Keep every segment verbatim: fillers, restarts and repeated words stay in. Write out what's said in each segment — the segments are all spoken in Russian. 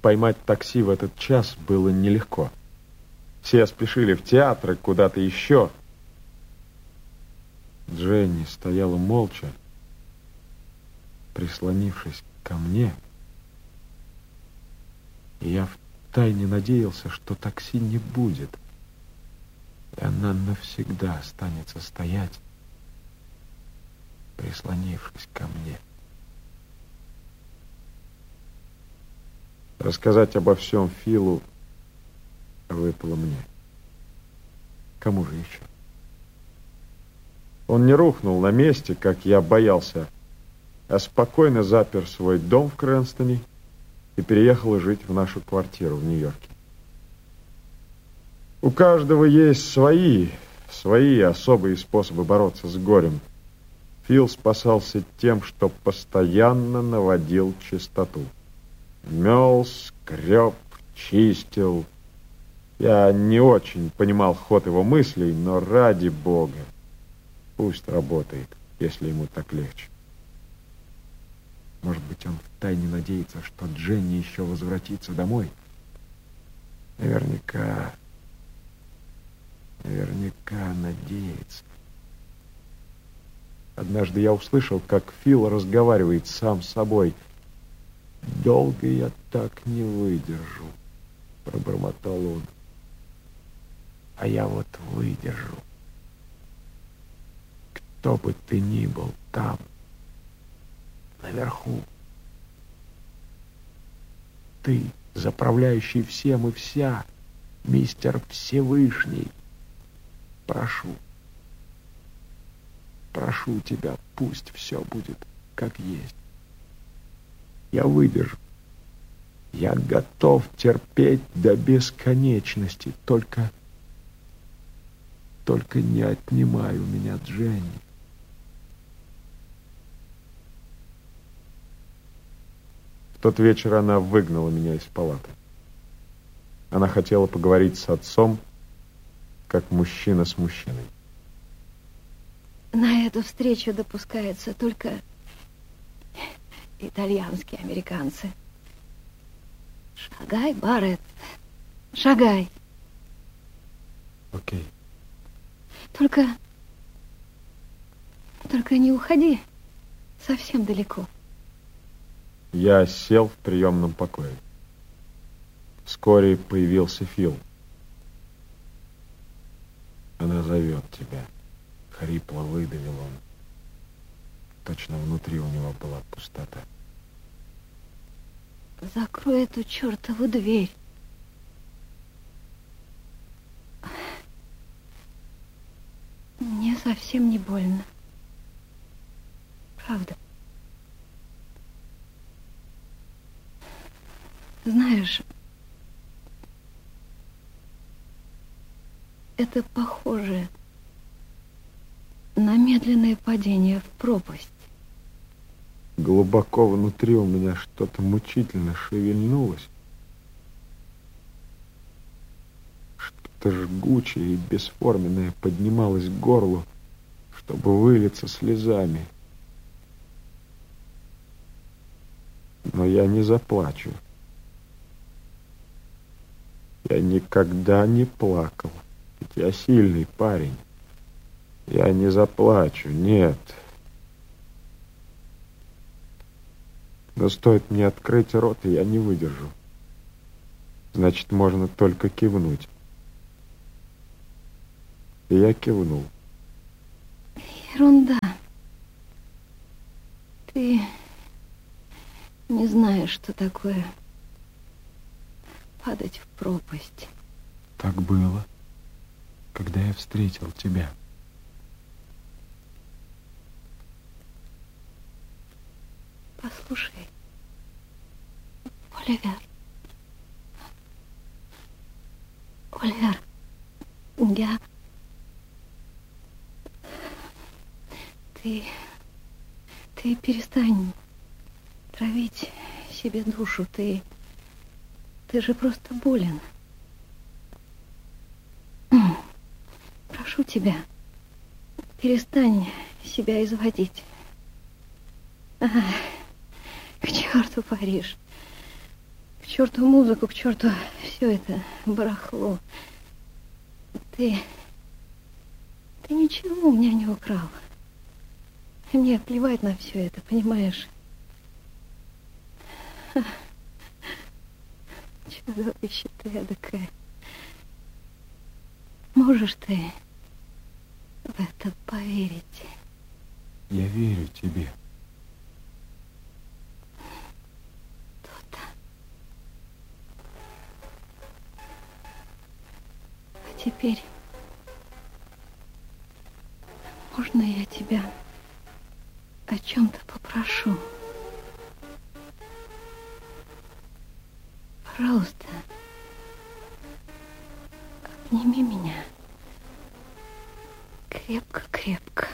поймать такси в этот час было нелегко. Все спешили в театр и куда-то еще. Дженни стояла молча, прислонившись ко мне, и я втайне надеялся, что такси не будет, и она навсегда останется стоять, прислонившись ко мне. Рассказать обо всем Филу выпало мне. Кому же еще? Он не рухнул на месте, как я боялся, а спокойно запер свой дом в Крэнстоне и переехал жить в нашу квартиру в Нью-Йорке. У каждого есть свои, свои особые способы бороться с горем. Фил спасался тем, что постоянно наводил чистоту. Мел, скреб, чистил. Я не очень понимал ход его мыслей, но ради бога, пусть работает, если ему так легче. Может быть, он втайне надеется, что Дженни еще возвратится домой? Наверняка, наверняка надеется. Однажды я услышал, как Фил разговаривает сам с собой. «Долго я так не выдержу», — пробормотал он. «А я вот выдержу. Кто бы ты ни был там, наверху, ты, заправляющий всем и вся, мистер Всевышний, прошу, прошу тебя, пусть все будет как есть. Я выдержу. Я готов терпеть до бесконечности, только, только не отнимай у меня Дженни». В тот вечер она выгнала меня из палаты. Она хотела поговорить с отцом, как мужчина с мужчиной. На эту встречу допускаются только итальянские американцы. Шагай, Барретт, шагай. Окей. Только, только не уходи совсем далеко. Я сел в приемном покое. Вскоре появился Фил. «Она зовет тебя», — хрипло выдавил он. Точно внутри у него была пустота. Закрой эту чертову дверь. Мне совсем не больно. Правда. Знаешь, это похоже на медленное падение в пропасть. Глубоко внутри у меня что-то мучительно шевельнулось. Что-то жгучее и бесформенное поднималось к горлу, чтобы вылиться слезами. Но я не заплачу. Я никогда не плакал, ведь я сильный парень. Я не заплачу, нет. Но стоит мне открыть рот, и я не выдержу. Значит, можно только кивнуть. И я кивнул. Ерунда. Ты не знаешь, что такое падать в пропасть. Так было, когда я встретил тебя. Послушай, Оливер. Оливер, я... Ты... Ты перестань травить себе душу. Ты... Ты же просто болен. Прошу тебя, перестань себя изводить. Ах, к черту Париж. К черту музыку, к черту все это барахло. Ты... Ты ничего у меня не украл. Мне плевать на все это, понимаешь? Чудовище ты эдакое. Можешь ты в это поверить? Я верю тебе. То-то. А теперь можно я тебя о чем-то попрошу? Пожалуйста, обними меня крепко-крепко.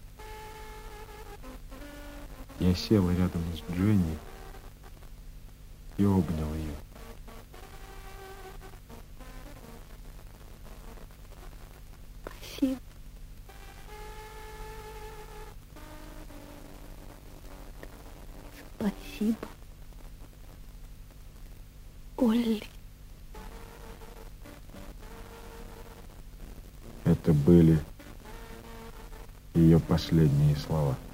Я сел рядом с Дженни и обнял ее. Спасибо. Спасибо, Олли. Это были ее последние слова.